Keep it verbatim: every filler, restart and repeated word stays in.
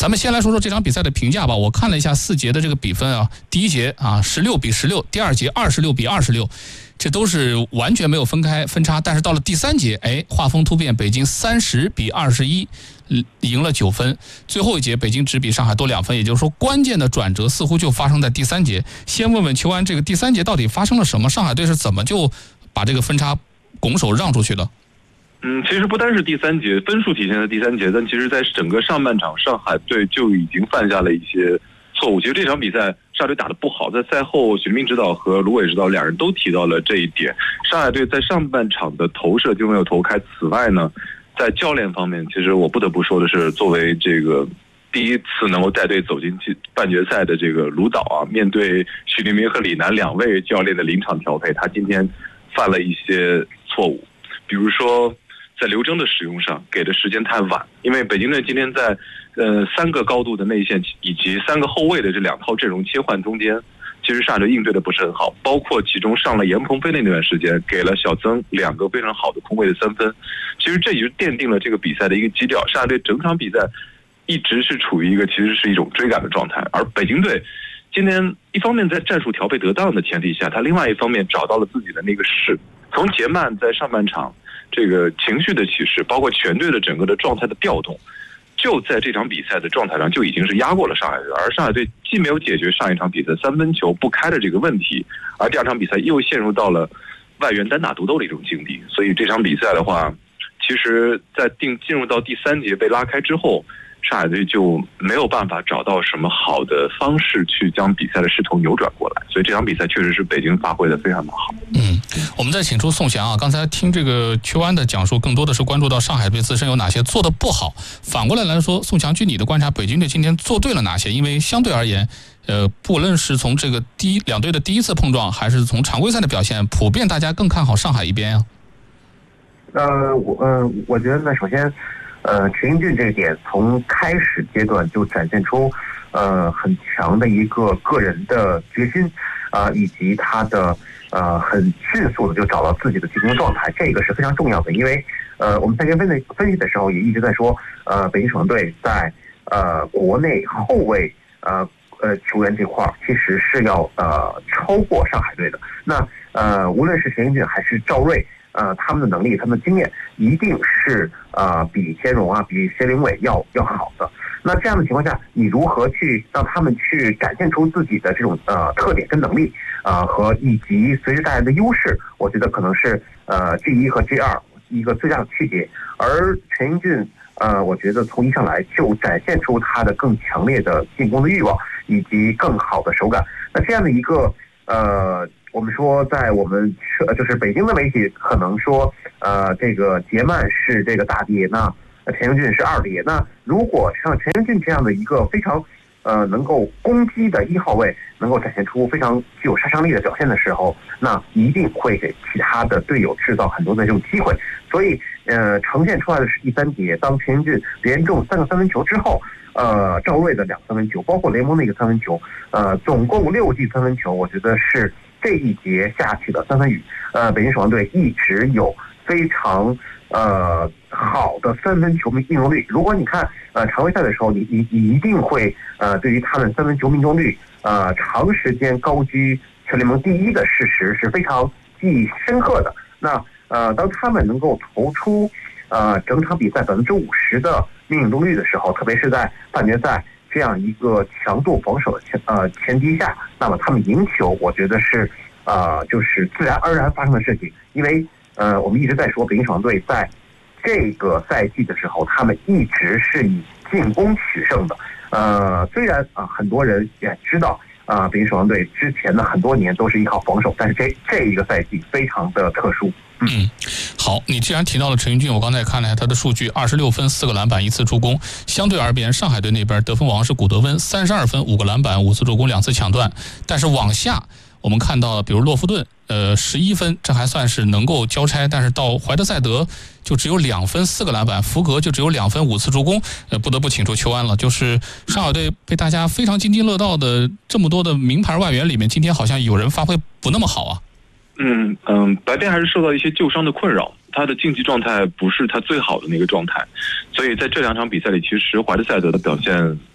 咱们先来说说这场比赛的评价吧。我看了一下四节的这个比分啊，第一节啊十六比十六，第二节二十六比二十六，这都是完全没有分开分差。但是到了第三节，哎，画风突变，北京三十比二十一赢了九分。最后一节北京只比上海多两分，也就是说关键的转折似乎就发生在第三节。先问问邱安，这个第三节到底发生了什么？上海队是怎么就把这个分差拱手让出去的？ 嗯，其实不单是第三节分数体现在第三节，但其实在整个上半场，上海队就已经犯下了一些错误。其实这场比赛上海队打得不好，在赛后许明指导和卢伟指导两人都提到了这一点。上海队在上半场的投射就没有投开。此外呢，在教练方面，其实我不得不说的是，作为这个第一次能够带队走进半决赛的这个卢导啊，面对许黎明和李楠两位教练的临场调配，他今天犯了一些错误，比如说在刘铮的使用上给的时间太晚，因为北京队今天在呃三个高度的内线以及三个后卫的这两套阵容切换中间，其实上海队应对的不是很好，包括其中上了严鹏飞的那段时间，给了小曾两个非常好的空位的三分，其实这也就奠定了这个比赛的一个基调。上海队整场比赛一直是处于一个其实是一种追赶的状态，而北京队今天一方面在战术调配得当的前提下，他另外一方面找到了自己的那个势，从杰曼在上半场这个情绪的起势，包括全队的整个的状态的调动，就在这场比赛的状态上就已经是压过了上海队。而上海队既没有解决上一场比赛三分球不开的这个问题，而第二场比赛又陷入到了外援单打独斗的一种境地。所以这场比赛的话，其实在定进入到第三节被拉开之后，上海队就没有办法找到什么好的方式去将比赛的势头扭转过来，所以这场比赛确实是北京发挥的非常的好。 嗯，我们再请出宋翔啊，刚才听这个邱安的讲述，更多的是关注到上海队自身有哪些做的不好。反过来来说，宋翔，据你的观察，北京队今天做对了哪些？因为相对而言，呃，不论是从这个第一两队的第一次碰撞，还是从常规赛的表现，普遍大家更看好上海一边啊。 呃，我呃，我觉得呢，首先。呃，陈英俊这个点从开始阶段就展现出，呃，很强的一个个人的决心，啊、呃，以及他的呃很迅速的就找到自己的进攻状态，这个是非常重要的。因为呃，我们在跟分析分析的时候也一直在说，呃，北京省队在呃国内后卫呃呃球员这块其实是要呃超过上海队的。那呃，无论是陈英俊还是赵睿。呃，他们的能力、他们的经验一定是呃比钱荣啊、比谢林伟要要好的。那这样的情况下，你如何去让他们去展现出自己的这种呃特点跟能力啊、呃，和以及随之带来的优势？我觉得可能是呃 G 一和 G 二一个最大的区别。而陈英俊呃，我觉得从一上来就展现出他的更强烈的进攻的欲望，以及更好的手感。那这样的一个呃。我们说，在我们就是北京的媒体可能说，呃，这个杰曼是这个大爹，那陈英俊是二爹。那如果像陈英俊这样的一个非常呃能够攻击的一号位，能够展现出非常具有杀伤力的表现的时候，那一定会给其他的队友制造很多的这种机会。所以，呃，呈现出来的是第三节，当陈英俊连中三个三分球之后。呃，赵睿的两个三分球，包括雷蒙的一个三分球，呃，总共六记三分球，我觉得是这一节下去的三分雨。呃，北京首钢队一直有非常呃好的三分球命中率。如果你看呃常规赛的时候，你你你一定会呃对于他们三分球命中率呃长时间高居全联盟第一的事实是非常记忆深刻的。那呃，当他们能够投出呃整场比赛百分之五十的命中率的时候，特别是在半决赛这样一个强度防守的前呃前提下，那么他们赢球，我觉得是呃就是自然而然发生的事情。因为呃我们一直在说北京首钢队在这个赛季的时候，他们一直是以进攻取胜的。呃，虽然啊、呃、很多人也知道啊、呃、北京首钢队之前的很多年都是依靠防守，但是这这一个赛季非常的特殊。 嗯，好，你既然提到了陈英俊，我刚才也看了一下他的数据，二十六分、四个篮板、一次助攻。相对而言，上海队那边得分王是古德温，三十二分、五个篮板、五次助攻、两次抢断。但是往下，我们看到，比如洛夫顿，呃，十一分，这还算是能够交差。但是到怀特塞德就只有两分、四个篮板，福格就只有两分、五次助攻。呃，不得不请出邱安了，就是上海队被大家非常津津乐道的这么多的名牌外援里面，今天好像有人发挥不那么好啊。 嗯嗯，白边还是受到一些旧伤的困扰，他的竞技状态不是他最好的那个状态，所以在这两场比赛里，其实怀特塞德的表现